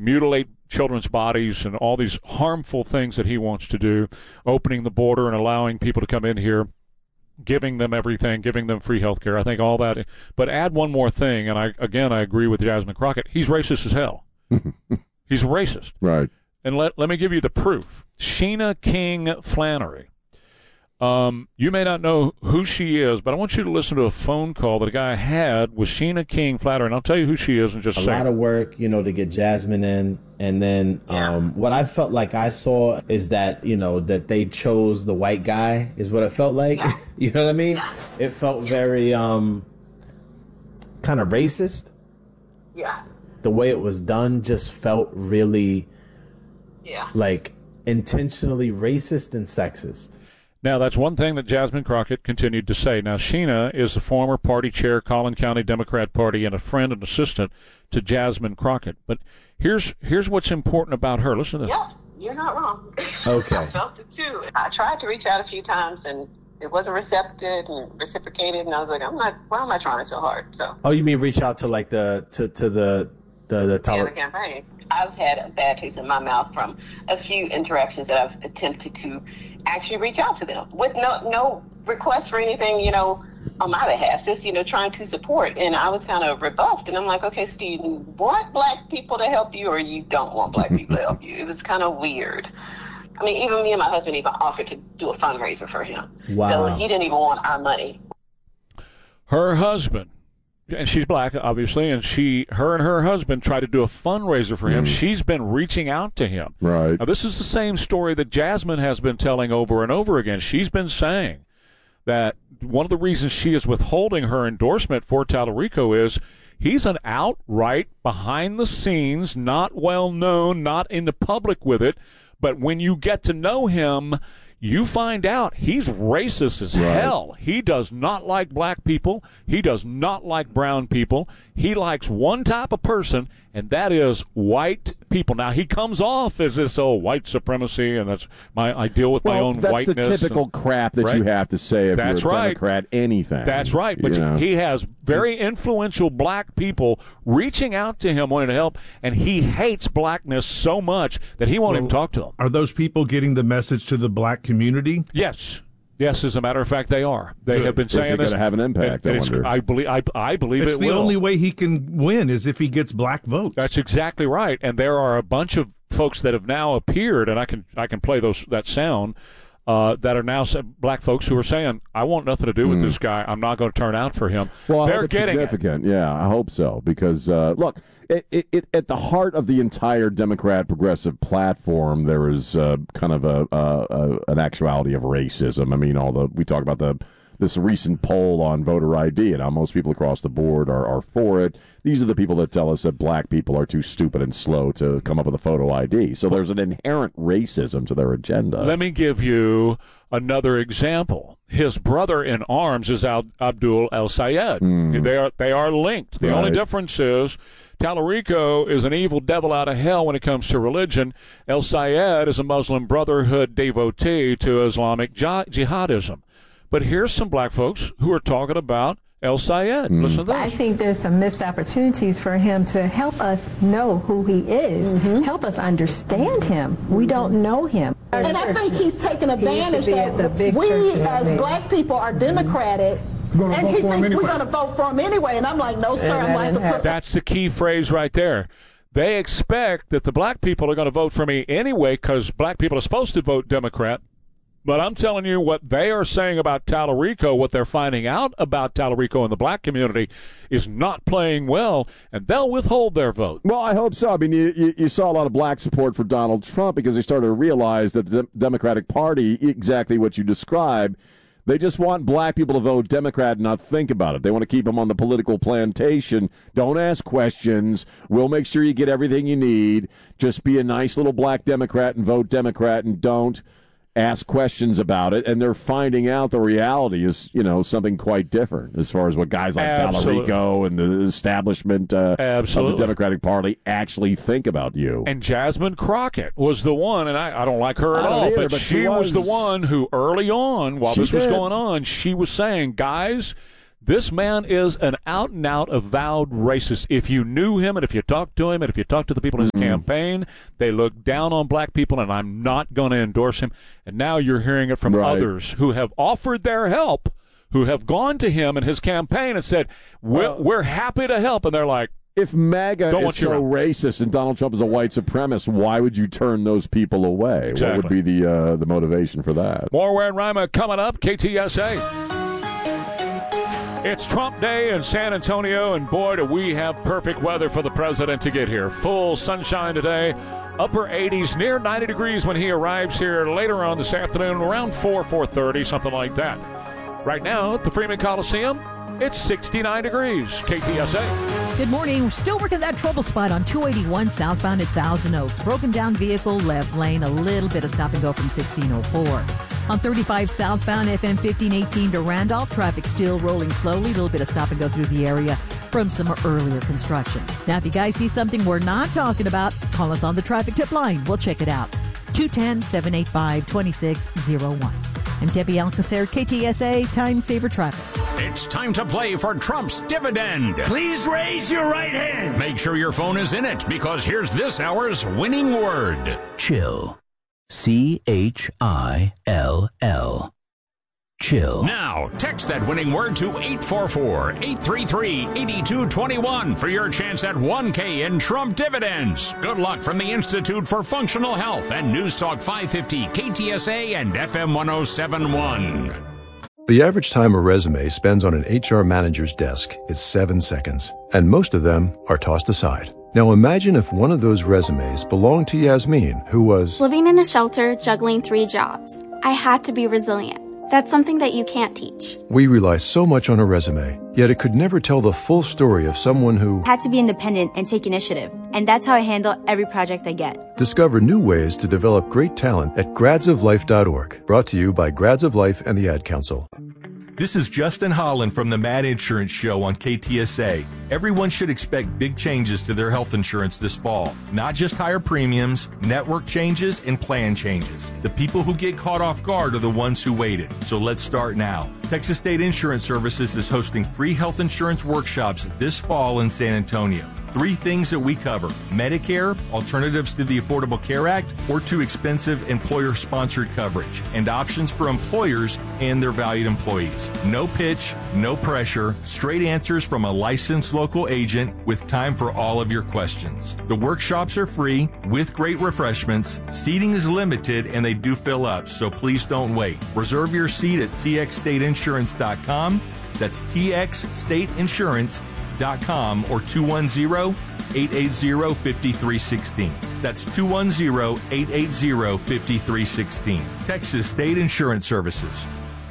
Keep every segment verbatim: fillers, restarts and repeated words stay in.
mutilate children's bodies and all these harmful things that he wants to do, opening the border and allowing people to come in here, giving them everything, giving them free health care. I think all that. But add one more thing, and I again, I agree with Jasmine Crockett. He's racist as hell. He's racist. Right. And let, let me give you the proof. Sheena King Flannery. Um, you may not know who she is, but I want you to listen to a phone call that a guy had with Sheena King Flannery, and I'll tell you who she is in just a, a second. lot of work, you know, to get Jasmine in. And then um, what I felt like I saw is that, you know, that they chose the white guy is what it felt like. You know what I mean? It felt very um, kind of racist. Yeah. The way it was done just felt really yeah. like intentionally racist and sexist. Now, that's one thing that Jasmine Crockett continued to say. Now, Sheena is the former party chair, Collin County Democrat Party, and a friend and assistant to Jasmine Crockett. But here's here's what's important about her. Listen to this. Yep, you're not wrong. Okay. I felt it too. I tried to reach out a few times, and it wasn't recepted and reciprocated, and I was like, I'm not, why am I trying so hard? So. Oh, you mean reach out to like the, to, to the, the, the, yeah, the campaign. I've had a bad taste in my mouth from a few interactions that I've attempted to actually reach out to them with no no request for anything, you know, on my behalf, just, you know, trying to support. And I was kind of rebuffed, and I'm like, okay, Steve, you want black people to help you or you don't want black people to help you? It was kind of weird. I mean, even me and my husband even offered to do a fundraiser for him. Wow. So he didn't even want our money. Her husband, and she's black, obviously, and she, her and her husband tried to do a fundraiser for him. Mm. She's been reaching out to him. Right. Now, this is the same story that Jasmine has been telling over and over again. She's been saying that one of the reasons she is withholding her endorsement for Tallarico is he's an outright, behind-the-scenes, not well-known, not in the public with it, but when you get to know him, you find out he's racist as right. hell. He does not like black people. He does not like brown people. He likes one type of person, and that is white people. Now, he comes off as this, oh, white supremacy, and that's my I deal with well, my own that's whiteness. That's the typical and, crap that right? you have to say if that's you're a right. Democrat, anything. That's right. But you know? he has very influential black people reaching out to him wanting to help, and he hates blackness so much that he won't well, even talk to them. Are those people getting the message to the black community? Yes. Yes, as a matter of fact, they are. They Good. have been saying this. Is it going to have an impact? And, I, and wonder. I believe. I, I believe it's it the will. only way he can win is if he gets black votes. That's exactly right. And there are a bunch of folks that have now appeared, and I can I can play those that sound. Uh, that are now black folks who are saying, I want nothing to do with mm. this guy. I'm not going to turn out for him. Well, I They're hope it's getting significant. It. Yeah, I hope so. Because, uh, look, it, it, it, at the heart of the entire Democrat progressive platform, there is uh, kind of a, a, a an actuality of racism. I mean, all the we talk about the this recent poll on voter I D, and how most people across the board are, are for it. These are the people that tell us that black people are too stupid and slow to come up with a photo I D. So there's an inherent racism to their agenda. Let me give you another example. His brother in arms is Al- Abdul El Sayed. Mm. They are they are linked. The right. only difference is Tallarico is an evil devil out of hell when it comes to religion. El Sayed is a Muslim Brotherhood devotee to Islamic jihadism. But here's some black folks who are talking about El Sayed. Mm. Listen to this. I think there's some missed opportunities for him to help us know who he is, mm-hmm. help us understand him. We don't know him. And I think he's taking advantage he that we as black people are democratic. And he thinks anyway. we're going to vote for him anyway. And I'm like, no, sir. I'm like, to put that's the key phrase right there. They expect that the black people are going to vote for me anyway because black people are supposed to vote Democrat. But I'm telling you what they are saying about Tallarico, what they're finding out about Tallarico in the black community is not playing well, and they'll withhold their vote. Well, I hope so. I mean, you, you, you saw a lot of black support for Donald Trump because they started to realize that the Democratic Party, exactly what you described, they just want black people to vote Democrat and not think about it. They want to keep them on the political plantation. Don't ask questions. We'll make sure you get everything you need. Just be a nice little black Democrat and vote Democrat, and don't ask questions about it. And they're finding out the reality is, you know, something quite different as far as what guys like Absolutely. Tallarico and the establishment uh, of the Democratic Party actually think about you. And Jasmine Crockett was the one, and I, I don't like her at all, either, but, but she she was, was the one who early on, while she this was did. going on, she was saying, guys, This man is an out-and-out avowed racist. If you knew him and if you talked to him and if you talked to the people in his mm-hmm. campaign, they look down on black people, and I'm not going to endorse him. And now you're hearing it from right. others who have offered their help, who have gone to him and his campaign and said, we're, well, we're happy to help. And they're like, if MAGA Don't is so racist and Donald Trump is a white supremacist, why would you turn those people away? Exactly. What would be the uh, the motivation for that? More Ware and Rima coming up, K T S A. It's Trump Day in San Antonio, and boy, do we have perfect weather for the president to get here. Full sunshine today, upper eighties, near ninety degrees when he arrives here later on this afternoon, around four, four thirty, something like that. Right now at the Freeman Coliseum, it's sixty-nine degrees. K T S A. Good morning. We're still working that trouble spot on two eighty-one southbound at Thousand Oaks. Broken down vehicle, left lane, a little bit of stop and go from sixteen oh four. On thirty-five southbound, F M fifteen eighteen to Randolph, traffic still rolling slowly. A little bit of stop and go through the area from some earlier construction. Now, if you guys see something we're not talking about, call us on the traffic tip line. We'll check it out. two one zero, seven eight five, two six zero one. I'm Debbie Alcacer, K T S A, Time Saver Traffic. It's time to play for Trump's dividend. Please raise your right hand. Make sure your phone is in it, because here's this hour's winning word. Chill. C H I L L. Chill. Now, text that winning word to eight four four, eight three three, eight two two one for your chance at one K in Trump dividends. Good luck from the Institute for Functional Health and News Talk five fifty, K T S A and F M one oh seven point one. The average time a resume spends on an H R manager's desk is seven seconds, and most of them are tossed aside. Now imagine if one of those resumes belonged to Yasmin, who was living in a shelter, juggling three jobs. I had to be resilient. That's something that you can't teach. We rely so much on a resume, yet it could never tell the full story of someone who had to be independent and take initiative. And that's how I handle every project I get. Discover new ways to develop great talent at grads of life dot org. Brought to you by Grads of Life and the Ad Council. This is Justin Holland from the Mad Insurance Show on K T S A. Everyone should expect big changes to their health insurance this fall. Not just higher premiums, network changes, and plan changes. The people who get caught off guard are the ones who waited. So let's start now. Texas State Insurance Services is hosting free health insurance workshops this fall in San Antonio. Three things that we cover: Medicare, alternatives to the Affordable Care Act, or too expensive employer-sponsored coverage, and options for employers and their valued employees. No pitch, no pressure, straight answers from a licensed local agent with time for all of your questions. The workshops are free with great refreshments. Seating is limited and they do fill up, so please don't wait. Reserve your seat at T X state insurance dot com. That's T X state insurance dot com or two one zero, eight eight zero, five three one six. That's two one zero, eight eight zero, five three one six. Texas State Insurance Services.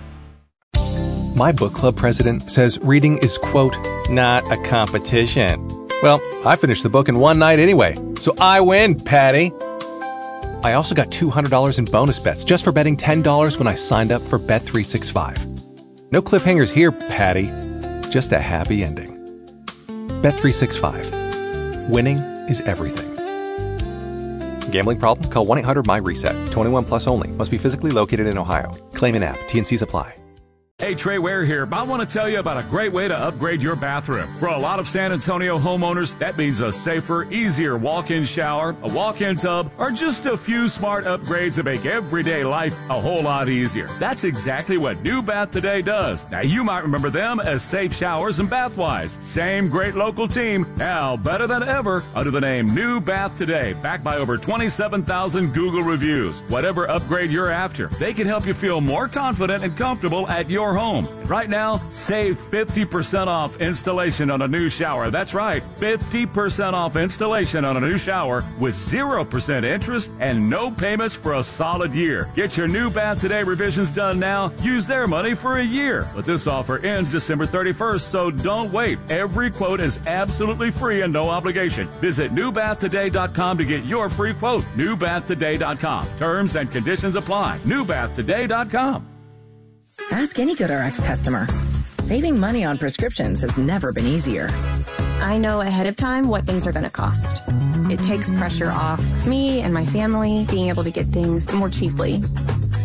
My book club president says reading is, quote, not a competition. Well, I finished the book in one night anyway, so I win, Patty. I also got two hundred dollars in bonus bets just for betting ten dollars when I signed up for Bet three sixty-five. No cliffhangers here, Patty. Just a happy ending. Bet three sixty-five. Winning is everything. Gambling problem? Call one eight hundred M Y reset. twenty-one plus only. Must be physically located in Ohio. Claim an app. T and C's apply. Hey, Trey Ware here. I want to tell you about a great way to upgrade your bathroom. For a lot of San Antonio homeowners, that means a safer, easier walk-in shower, a walk-in tub, or just a few smart upgrades that make everyday life a whole lot easier. That's exactly what New Bath Today does. Now, you might remember them as Safe Showers and Bathwise. Same great local team, now better than ever, under the name New Bath Today, backed by over twenty-seven thousand Google reviews. Whatever upgrade you're after, they can help you feel more confident and comfortable at your home. Right now, save fifty percent off installation on a new shower. That's right, fifty percent off installation on a new shower with zero percent interest and no payments for a solid year. Get your New Bath Today revisions done now. Use their money for a year. But this offer ends December thirty-first, so don't wait. Every quote is absolutely free and no obligation. Visit new bath today dot com to get your free quote. new bath today dot com. Terms and conditions apply. new bath today dot com. Ask any GoodRx customer. Saving money on prescriptions has never been easier. I know ahead of time what things are going to cost. It takes pressure off me and my family being able to get things more cheaply.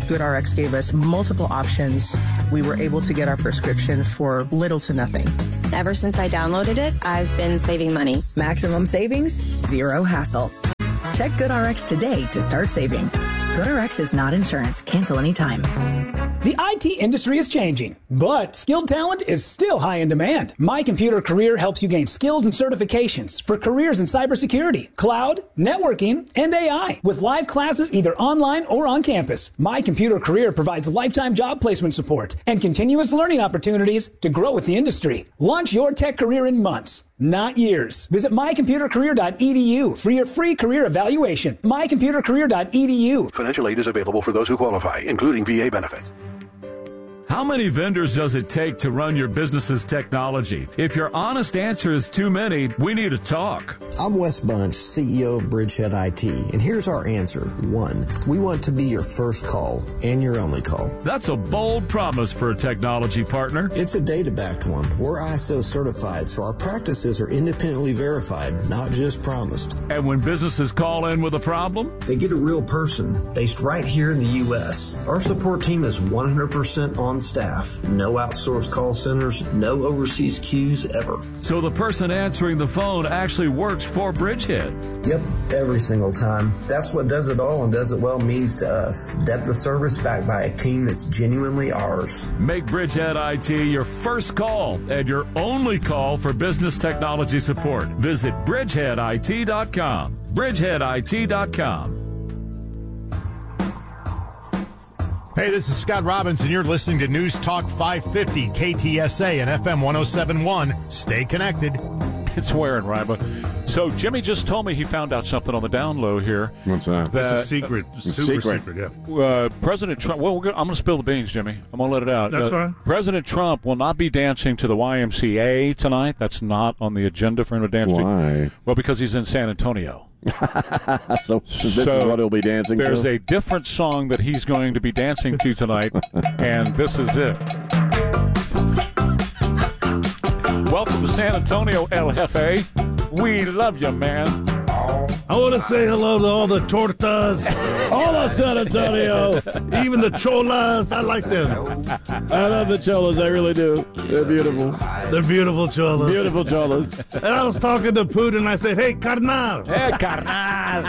GoodRx gave us multiple options. We were able to get our prescription for little to nothing. Ever since I downloaded it, I've been saving money. Maximum savings, zero hassle. Check GoodRx today to start saving. GoodRx is not insurance. Cancel anytime. The I T industry is changing, but skilled talent is still high in demand. My Computer Career helps you gain skills and certifications for careers in cybersecurity, cloud, networking, and A I, with live classes either online or on campus. My Computer Career provides lifetime job placement support and continuous learning opportunities to grow with the industry. Launch your tech career in months, not years. Visit my computer career dot e d u for your free career evaluation. my computer career dot e d u. Financial aid is available for those who qualify, including V A benefits. How many vendors does it take to run your business's technology? If your honest answer is too many, we need to talk. I'm Wes Bunch, C E O of Bridgehead I T, and here's our answer. One, we want to be your first call and your only call. That's a bold promise for a technology partner. It's a data-backed one. We're I S O certified, so our practices are independently verified, not just promised. And when businesses call in with a problem, they get a real person based right here in the U S. Our support team is one hundred percent on staff. No outsourced call centers, no overseas queues ever. So the person answering the phone actually works for Bridgehead. Yep, every single time. That's what does it all and does it well means to us. Depth of service backed by a team that's genuinely ours. Make Bridgehead I T your first call and your only call for business technology support. Visit bridgehead I T dot com. bridgehead I T dot com. Hey, this is Scott Robbins, and you're listening to News Talk five fifty, K T S A and F M one oh seven point one. Stay connected. It's wearing, Riba. So Jimmy just told me he found out something on the down low here. What's that? That's a secret. Uh, super secret. secret, yeah. Uh, President Trump, well, we're gonna, I'm going to spill the beans, Jimmy. I'm going to let it out. That's uh, fine. President Trump will not be dancing to the Y M C A tonight. That's not on the agenda for him to dance to. Why? Well, because he's in San Antonio. so this so is what he'll be dancing there's to? There's a different song that he's going to be dancing to tonight, and this is it. Welcome to San Antonio, El Jefe. We love you, man. I want to say hello to all the tortas. Hola, San Antonio. Even the cholas. I like them. I love the cholas. I really do. They're beautiful. They're beautiful cholas. Beautiful cholas. And I was talking to Putin, and I said, hey, carnal. Hey, carnal.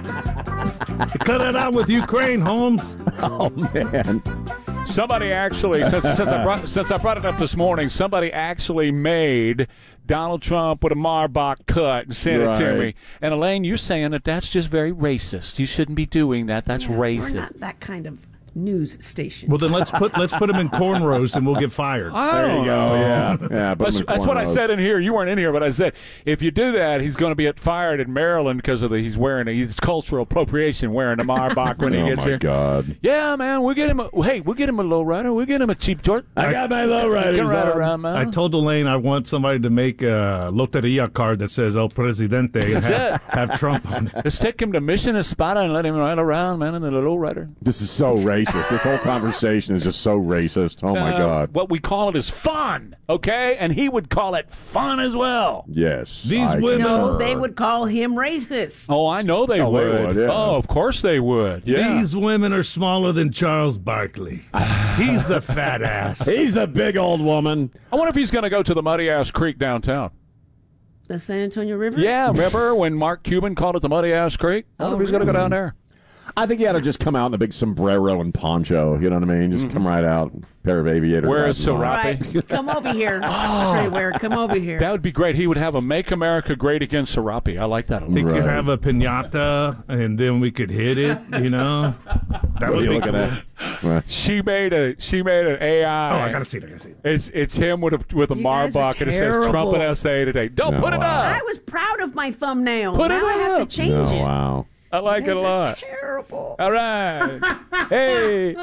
Cut it out with Ukraine, Holmes. Oh, man. Somebody actually, since, since, I brought, since I brought it up this morning, somebody actually made Donald Trump with a Marbach cut and sent right. it to me. And Elaine, you're saying that that's just very racist. You shouldn't be doing that. That's yeah, racist. We're not that kind of news station. Well, then let's put let's put him in cornrows and we'll get fired. Oh, there you go. Yeah, yeah. That's, that's what I said in here. You weren't in here, but I said if you do that, he's going to be fired in Maryland because of the he's wearing a, he's cultural appropriation wearing a Marbach when he oh gets my here. God. Yeah, man, we'll get him. A, hey, we'll get him a lowrider. We'll get him a cheap tort. I got my lowriders right around, man. I told Elaine I want somebody to make a Loteria card that says El Presidente and have, have Trump on it. Let's take him to Mission Espada and let him ride around, man, in the lowrider. This is so racist. This whole conversation. Conversation is just so racist. Oh, my uh, God. What we call it is fun, okay? And he would call it fun as well. Yes. These I women. No, they would call him racist. Oh, I know they oh, would. They would yeah. Oh, of course they would. Yeah. These women are smaller than Charles Barkley. He's the fat ass. He's the big old woman. I wonder if he's going to go to the Muddy Ass Creek downtown. The San Antonio River? Yeah, remember when Mark Cuban called it the Muddy Ass Creek? I wonder oh, if he's really? going to go down there. I think he had to just come out in a big sombrero and poncho. You know what I mean? Just mm-hmm. come right out, pair of aviators. Where is Serape? Right. Come over here. Oh, Where? Come over here. That would be great. He would have a Make America Great Again Serape. I like that a lot. He right. could have a piñata, and then we could hit it, you know? what That would are you be looking cool. at? Right. She made a she made an A I. Oh, I gotta see it. I gotta see it. It's it's him with a with a Marbach, and it says Trump and S A today. Don't no, put it wow. up. I was proud of my thumbnail. Put now it I have up. to change no, it. Wow. I like it a lot. Terrible. All right. Hey.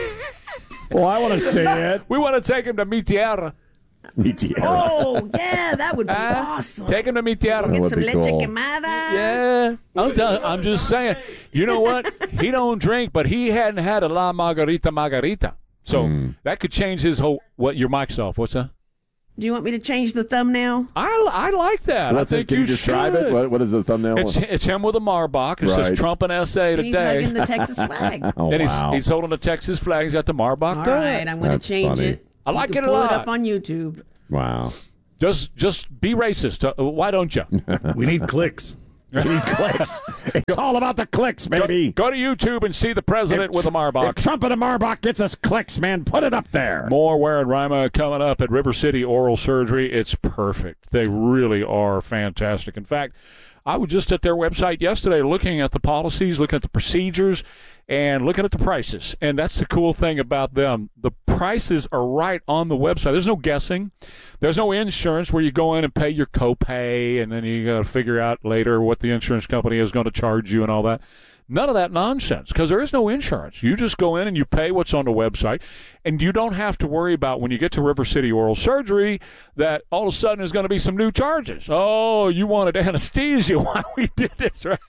Well, I want to see it. We want to take him to Mi Tierra. Mi Tierra. Oh, yeah, that would be uh, awesome. Take him to Mi Tierra. Get some be leche cool. quemada. Yeah. I'm, tell- I'm just saying. You know what? He don't drink, but he hadn't had a La Margarita Margarita. So mm. that could change his whole... What, your mic's off. What's that? Do you want me to change the thumbnail? I, I like that. What's I it? think Can you, you describe should. it? What, what is the thumbnail? It's, it's him with a Marbach. It Right. says Trump and S A And today. he's hugging the Texas flag. Oh, and he's, wow. he's holding the Texas flag. He's got the Marbach. All gun. right, I'm going to That's change funny. it. I like You it can a pull lot. it up on YouTube. Wow. Just just be racist. Uh, why don't you? We need clicks. We need clicks. It's all about the clicks, baby. Go, go to YouTube and see the president If with a Marbach. If Trump and a Marbach gets us clicks, man, put it up there. More Ware and Rima coming up at River City Oral Surgery. It's perfect. They really are fantastic. In fact, I was just at their website yesterday looking at the policies, looking at the procedures, and looking at the prices. And that's the cool thing about them. The prices are right on the website. There's no guessing. There's no insurance where you go in and pay your copay, and then you got to figure out later what the insurance company is going to charge you and all that. None of that nonsense, because there is no insurance. You just go in and you pay what's on the website, and you don't have to worry about when you get to River City Oral Surgery that all of a sudden there's going to be some new charges. Oh, you wanted anesthesia while we did this, right?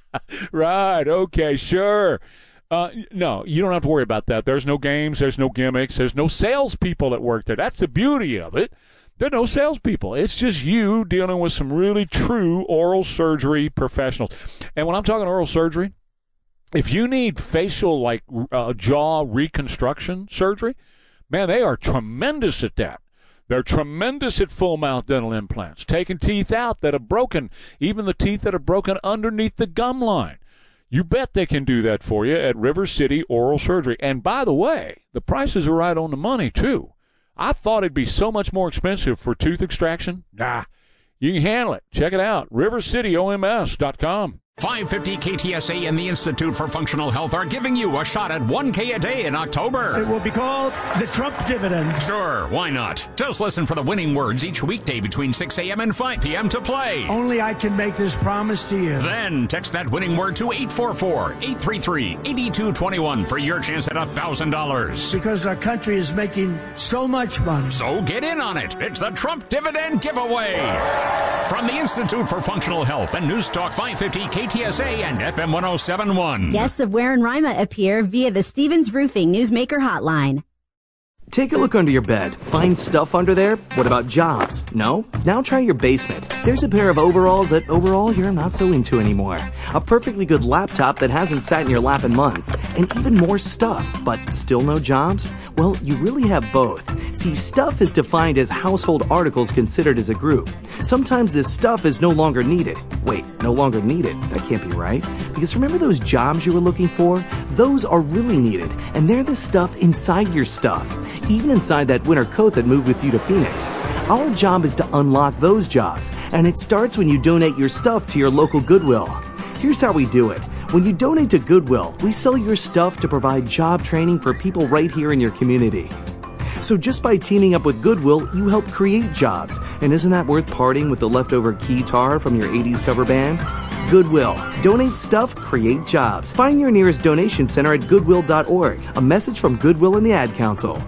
Right, okay, sure. Uh, no, you don't have to worry about that. There's no games. There's no gimmicks. There's no salespeople that work there. That's the beauty of it. There are no salespeople. It's just you dealing with some really true oral surgery professionals. And when I'm talking oral surgery, if you need facial, like uh, jaw reconstruction surgery, man, they are tremendous at that. They're tremendous at full mouth dental implants, taking teeth out that are broken, even the teeth that are broken underneath the gum line. You bet they can do that for you at River City Oral Surgery. And by the way, the prices are right on the money, too. I thought it'd be so much more expensive for tooth extraction. Nah, you can handle it. Check it out, river city O M S dot com. five fifty K T S A and the Institute for Functional Health are giving you a shot at one K a day in October. It will be called the Trump dividend. Sure, why not? Just listen for the winning words each weekday between six a.m. and five p.m. to play. Only I can make this promise to you. Then text that winning word to eight four four, eight three three, eight two two one for your chance at one thousand dollars. Because our country is making so much money. So get in on it. It's the Trump Dividend Giveaway. From the Institute for Functional Health and News Talk five fifty K T S A and F M one oh seven point one. Guests of Ware and Rima appear via the Stevens Roofing Newsmaker Hotline. Take a look under your bed. Find stuff under there? What about jobs? No? Now try your basement. There's a pair of overalls that overall you're not so into anymore. A perfectly good laptop that hasn't sat in your lap in months. And even more stuff, but still no jobs? Well, you really have both. See, stuff is defined as household articles considered as a group. Sometimes this stuff is no longer needed. Wait, no longer needed? That can't be right. Because remember those jobs you were looking for? Those are really needed, and they're the stuff inside your stuff. Even inside that winter coat that moved with you to Phoenix. Our job is to unlock those jobs, and it starts when you donate your stuff to your local Goodwill. Here's how we do it. When you donate to Goodwill, we sell your stuff to provide job training for people right here in your community. So just by teaming up with Goodwill, you help create jobs. And isn't that worth parting with the leftover keytar from your eighties cover band? Goodwill. Donate stuff, create jobs. Find your nearest donation center at goodwill dot org. A message from Goodwill and the Ad Council.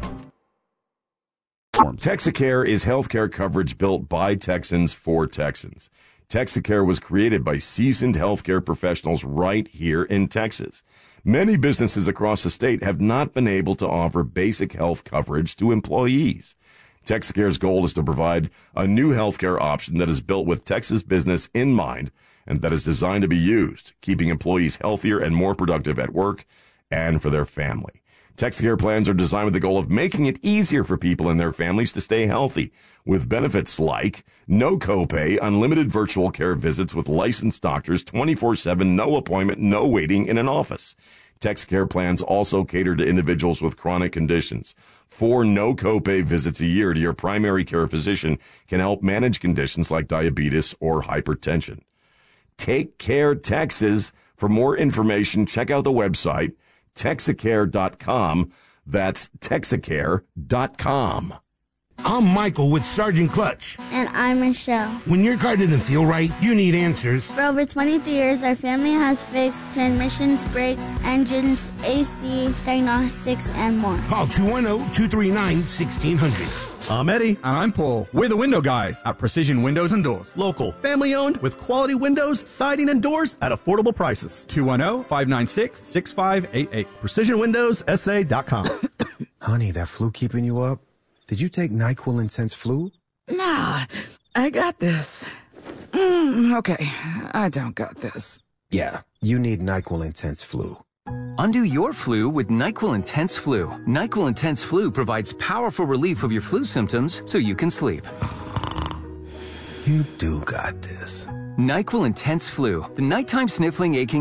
Texacare is healthcare coverage built by Texans for Texans. Texacare was created by seasoned healthcare professionals right here in Texas. Many businesses across the state have not been able to offer basic health coverage to employees. Texacare's goal is to provide a new healthcare option that is built with Texas business in mind and that is designed to be used, keeping employees healthier and more productive at work and for their family. Texacare plans are designed with the goal of making it easier for people and their families to stay healthy, with benefits like no copay, unlimited virtual care visits with licensed doctors, twenty-four seven, no appointment, no waiting in an office. Texacare plans also cater to individuals with chronic conditions. Four no copay visits a year to your primary care physician can help manage conditions like diabetes or hypertension. Take Care Texas. For more information, check out the website Texacare dot com. That's Texacare dot com. I'm Michael with Sergeant Clutch. And I'm Michelle. When your car doesn't feel right, you need answers. For over twenty-three years, our family has fixed transmissions, brakes, engines, A C, diagnostics, and more. Call two one zero, two three nine, one six zero zero. I'm Eddie. And I'm Paul. We're the window guys at Precision Windows and Doors. Local, family-owned, with quality windows, siding, and doors at affordable prices. two one zero, five nine six, six five eight eight. precision windows s a dot com. Honey, that flu keeping you up? Did you take NyQuil Intense Flu? Nah, I got this. Mm, okay, I don't got this. Yeah, you need NyQuil Intense Flu. Undo your flu with NyQuil Intense Flu. NyQuil Intense Flu provides powerful relief of your flu symptoms so you can sleep. You do got this. NyQuil Intense Flu. The nighttime sniffling, aching,